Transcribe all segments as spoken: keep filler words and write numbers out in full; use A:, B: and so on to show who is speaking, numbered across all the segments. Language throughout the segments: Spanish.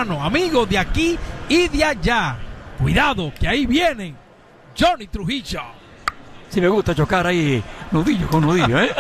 A: hermano, amigo de aquí y de allá. Cuidado, que ahí vienen Johnny Trujillo.
B: Sí, me gusta chocar ahí nudillo con nudillo, ¿eh?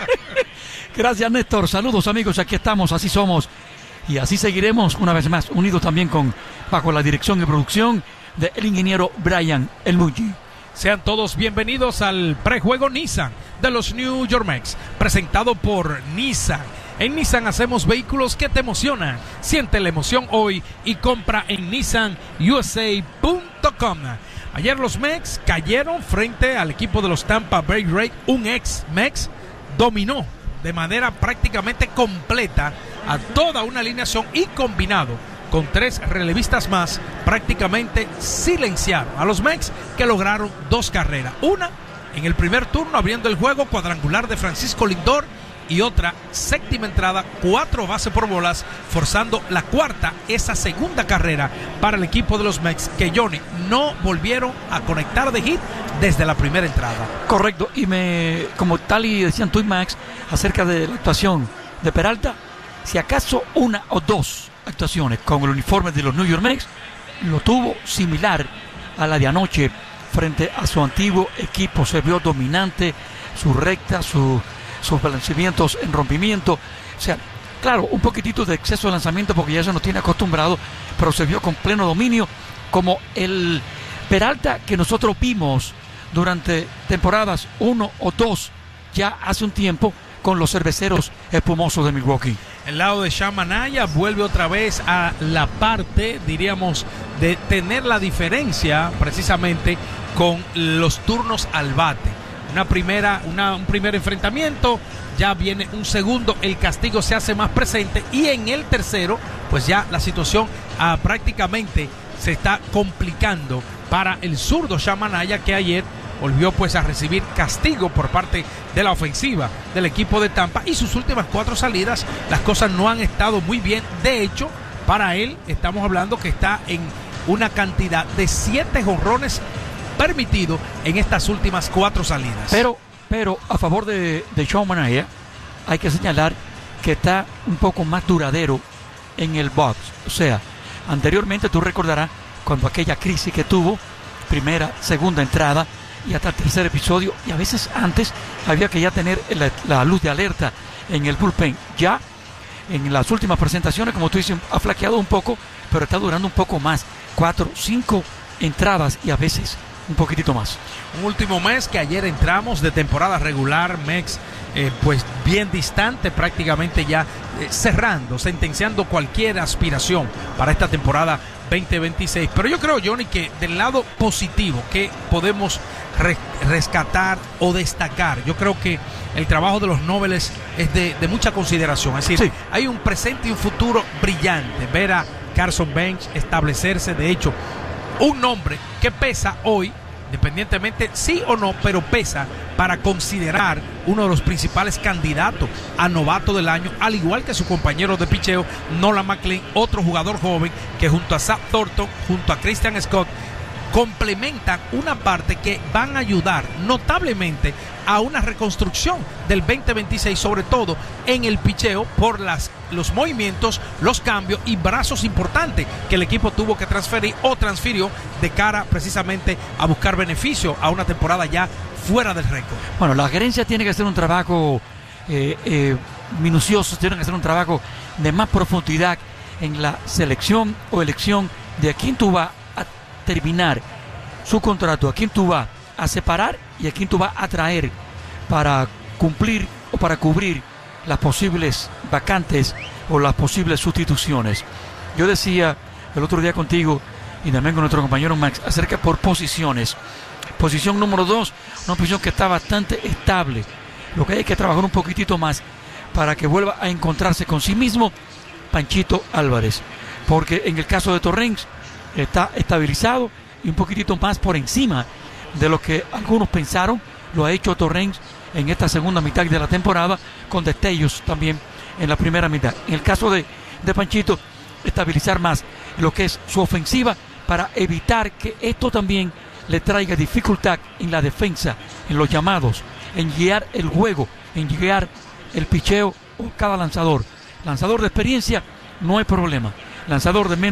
B: Gracias, Néstor. Saludos, amigos. Aquí estamos, así somos. Y así seguiremos una vez más, unidos también con, bajo la dirección y producción del ingeniero Brian El Muji.
A: Sean todos bienvenidos al prejuego Nissan de los New York Mets, presentado por Nissan. En Nissan hacemos vehículos que te emocionan. Siente la emoción hoy y compra en nissan u s a punto com. Ayer los Mets cayeron frente al equipo de los Tampa Bay Rays. Un ex Mets dominó de manera prácticamente completa a toda una alineación y combinado con tres relevistas más, prácticamente silenciaron a los Mets, que lograron dos carreras. Una en el primer turno abriendo el juego, cuadrangular de Francisco Lindor, y otra séptima entrada, cuatro bases por bolas, forzando la cuarta, esa segunda carrera para el equipo de los Mets, que Johnny no volvieron a conectar de hit desde la primera entrada.
B: Correcto, y me, como tal y decían tú y Max acerca de la actuación de Peralta, si acaso una o dos actuaciones con el uniforme de los New York Mets, lo tuvo similar a la de anoche frente a su antiguo equipo. Se vio dominante, su recta, su sus balanceamientos en rompimiento, o sea, claro, un poquitito de exceso de lanzamiento porque ya eso nos tiene acostumbrado, pero se vio con pleno dominio, como el Peralta que nosotros vimos durante temporadas uno o dos ya hace un tiempo con los cerveceros espumosos de Milwaukee.
A: El lado de Sean Manaea vuelve otra vez a la parte, diríamos, de tener la diferencia precisamente con los turnos al bate. Una primera, una, un primer enfrentamiento, ya viene un segundo, el castigo se hace más presente, y en el tercero, pues ya la situación ah, prácticamente se está complicando para el zurdo Sean Manaea, que ayer volvió pues a recibir castigo por parte de la ofensiva del equipo de Tampa, y sus últimas cuatro salidas, las cosas no han estado muy bien. De hecho, para él estamos hablando que está en una cantidad de siete jonrones permitido en estas últimas cuatro salidas.
B: Pero, pero a favor de, de Sean Manaea, hay que señalar que está un poco más duradero en el box. O sea, anteriormente tú recordarás cuando aquella crisis que tuvo, primera, segunda entrada y hasta el tercer episodio, y a veces antes había que ya tener la, la luz de alerta en el bullpen. Ya en las últimas presentaciones, como tú dices, ha flaqueado un poco, pero está durando un poco más, cuatro, cinco entradas y a veces un poquitito más.
A: Un último mes que ayer entramos de temporada regular, Mex, eh, pues bien distante, prácticamente ya eh, cerrando, sentenciando cualquier aspiración para esta temporada veinte veintiséis. Pero yo creo, Johnny, que del lado positivo que podemos re rescatar o destacar, yo creo que el trabajo de los Nobles es de, de mucha consideración. Es decir, sí, hay un presente y un futuro brillante. Ver a Carson Bench establecerse, de hecho, un nombre que pesa hoy, independientemente sí o no, pero pesa para considerar uno de los principales candidatos a novato del año, al igual que su compañero de picheo Nolan McLean, otro jugador joven que junto a Zach Thornton, junto a Christian Scott, complementan una parte que van a ayudar notablemente a una reconstrucción del veinte veintiséis, sobre todo en el picheo, por las, los movimientos, los cambios y brazos importantes que el equipo tuvo que transferir o transfirió de cara precisamente a buscar beneficio a una temporada ya fuera del récord.
B: Bueno, la gerencia tiene que hacer un trabajo eh, eh, minucioso, tiene que hacer un trabajo de más profundidad en la selección o elección de a quién tú vas a terminar su contrato, a quién tú vas a separar y a quién tú vas a traer para cumplir o para cubrir las posibles vacantes o las posibles sustituciones. Yo decía el otro día contigo y también con nuestro compañero Max acerca por posiciones. Posición número dos, una posición que está bastante estable. Lo que hay que trabajar un poquitito más para que vuelva a encontrarse con sí mismo Panchito Álvarez, porque en el caso de Torrens está estabilizado y un poquitito más por encima de lo que algunos pensaron. Lo ha hecho Torrens en esta segunda mitad de la temporada, con destellos también en la primera mitad. En el caso de, de Panchito, estabilizar más lo que es su ofensiva para evitar que esto también le traiga dificultad en la defensa, en los llamados, en guiar el juego, en guiar el picheo o cada lanzador. Lanzador de experiencia, no hay problema. Lanzador de menos